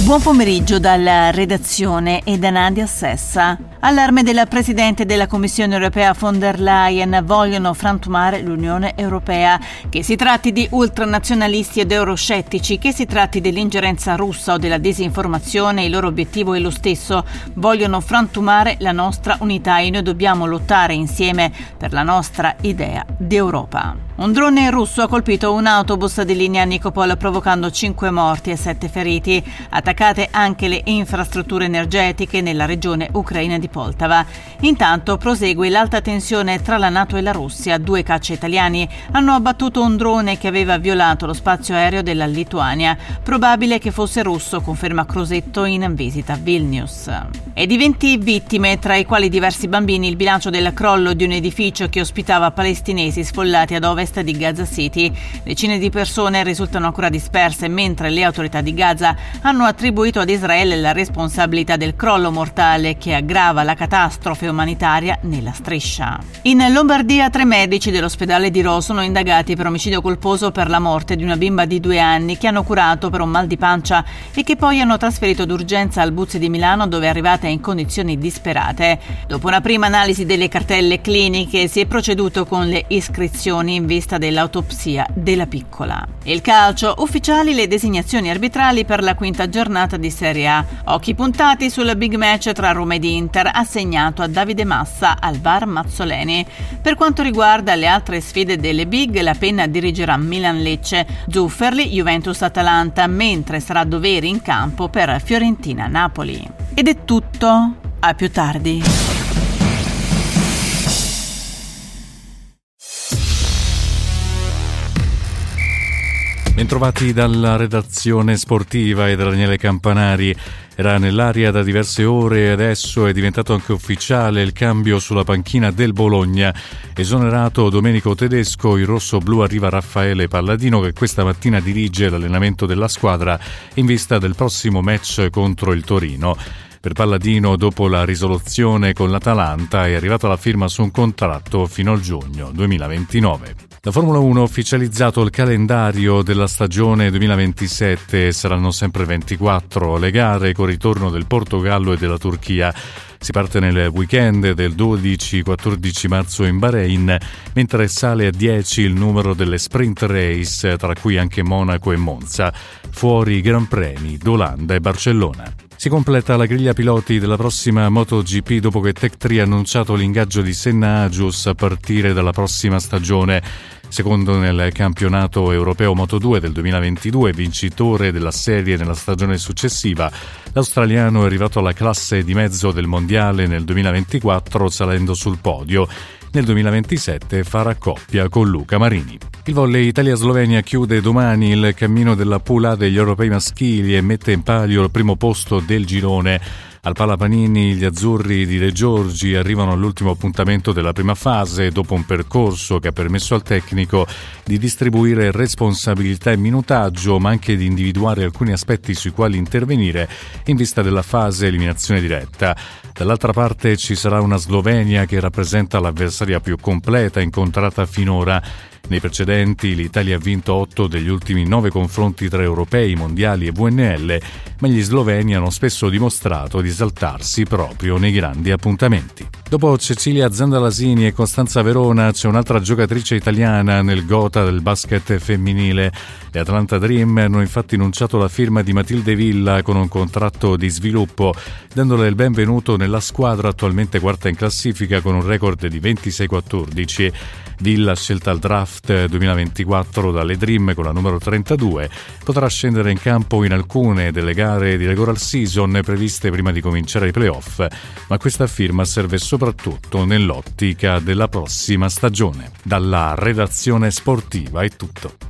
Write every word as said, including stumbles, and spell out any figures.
Buon pomeriggio dalla redazione e da Nadia Sessa. Allarme della Presidente della Commissione Europea von der Leyen, vogliono frantumare l'Unione Europea. Che si tratti di ultranazionalisti ed euroscettici, che si tratti dell'ingerenza russa o della disinformazione, il loro obiettivo è lo stesso: vogliono frantumare la nostra unità e noi dobbiamo lottare insieme per la nostra idea di Europa. Un drone russo ha colpito un autobus di linea Nikopol, provocando cinque morti e sette feriti. Attaccate anche le infrastrutture energetiche nella regione ucraina di Poltava. Intanto prosegue l'alta tensione tra la NATO e la Russia. Due caccia italiani hanno abbattuto un drone che aveva violato lo spazio aereo della Lituania. Probabile che fosse russo, conferma Crosetto in visita a Vilnius. E di venti vittime, tra i quali diversi bambini, il bilancio del crollo di un edificio che ospitava palestinesi sfollati ad ovest di Gaza City. Decine di persone risultano ancora disperse, mentre le autorità di Gaza hanno attribuito ad Israele la responsabilità del crollo mortale che aggrava la catastrofe umanitaria nella striscia. In Lombardia tre medici dell'ospedale di Rho sono indagati per omicidio colposo per la morte di una bimba di due anni che hanno curato per un mal di pancia e che poi hanno trasferito d'urgenza al Buzzi di Milano, dove è arrivata in condizioni disperate. Dopo una prima analisi delle cartelle cliniche si è proceduto con le iscrizioni in vista dell'autopsia della piccola. Il calcio, ufficiali le designazioni arbitrali per la quinta giornata di Serie A. Occhi puntati sul big match tra Roma ed Inter, assegnato a Davide Massa al V A R Mazzoleni. Per quanto riguarda le altre sfide delle big, la penna dirigerà Milan-Lecce, Zufferli, Juventus-Atalanta, mentre sarà Doveri in campo per Fiorentina-Napoli. Ed è tutto, a più tardi. Bentrovati dalla redazione sportiva e da Daniele Campanari. Era nell'aria da diverse ore e adesso è diventato anche ufficiale il cambio sulla panchina del Bologna. Esonerato Domenico Tedesco, il rosso-blu arriva Raffaele Palladino, che questa mattina dirige l'allenamento della squadra in vista del prossimo match contro il Torino. Per Palladino, dopo la risoluzione con l'Atalanta, è arrivata la firma su un contratto fino al giugno duemilaventinove. La Formula uno ha ufficializzato il calendario della stagione duemilaventisette, saranno sempre ventiquattro le gare con ritorno del Portogallo e della Turchia. Si parte nel weekend del dodici quattordici marzo in Bahrain, mentre sale a dieci il numero delle sprint race, tra cui anche Monaco e Monza. Fuori i Gran Premi d'Olanda e Barcellona. Si completa la griglia piloti della prossima MotoGP dopo che Tech tre ha annunciato l'ingaggio di Senna Agius a partire dalla prossima stagione. Secondo nel campionato europeo Moto due del duemilaventidue, vincitore della serie nella stagione successiva, l'australiano è arrivato alla classe di mezzo del mondiale nel duemilaventiquattro salendo sul podio. Nel duemilaventisette farà coppia con Luca Marini. Il volley Italia-Slovenia chiude domani il cammino della pool A degli europei maschili e mette in palio il primo posto del girone. Al Palapanini gli azzurri di De Giorgi arrivano all'ultimo appuntamento della prima fase dopo un percorso che ha permesso al tecnico di distribuire responsabilità e minutaggio, ma anche di individuare alcuni aspetti sui quali intervenire in vista della fase eliminazione diretta. Dall'altra parte ci sarà una Slovenia che rappresenta l'avversaria più completa incontrata finora. Nei precedenti l'Italia ha vinto otto degli ultimi nove confronti tra europei, mondiali e V N L, ma gli sloveni hanno spesso dimostrato di esaltarsi proprio nei grandi appuntamenti. Dopo Cecilia Zandalasini e Costanza Verona c'è un'altra giocatrice italiana nel gota del basket femminile. Le Atlanta Dream hanno infatti annunciato la firma di Matilde Villa con un contratto di sviluppo, dandole il benvenuto nella squadra attualmente quarta in classifica con un record di ventisei quattordici. Villa, scelta al draft duemilaventiquattro dalle Dream con la numero trentadue, potrà scendere in campo in alcune delle gare di regular season previste prima di cominciare i playoff, ma questa firma serve soprattutto nell'ottica della prossima stagione. Dalla redazione sportiva è tutto.